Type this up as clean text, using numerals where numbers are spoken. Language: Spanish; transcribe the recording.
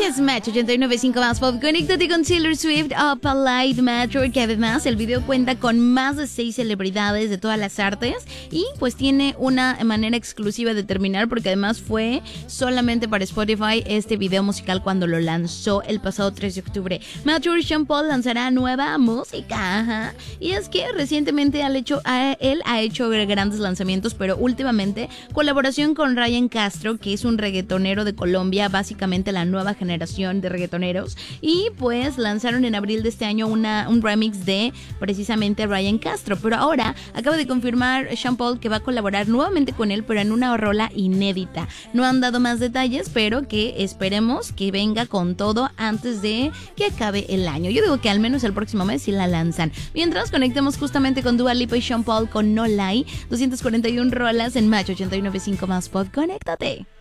noches, Match 89.5 más Pop. Conéctate con Taylor Swift, Up All Night, Metro, que además el video cuenta con más de 6 celebridades de todas las artes y pues tiene una manera exclusiva de terminar porque además fue solamente para Spotify este video musical cuando lo lanzó el pasado 3 de octubre. Metro y Sean Paul lanzará nueva música, ajá. Y es que recientemente él ha hecho grandes lanzamientos, pero últimamente colaboración con Ryan Castro, que es un reggaetonero de Colombia, básicamente la nueva generación de reggaetoneros, y pues lanzaron en abril de este año un remix de precisamente Ryan Castro, pero ahora acaba de confirmar Sean Paul que va a colaborar nuevamente con él, pero en una rola inédita. No han dado más detalles, pero que esperemos que venga con todo antes de que acabe el año. Yo digo que al menos el próximo mes sí la lanzan. Mientras conectemos justamente con Dua Lipa y Sean Paul con No Lie, 241 rolas en Match 89.5 más Pod. Conéctate.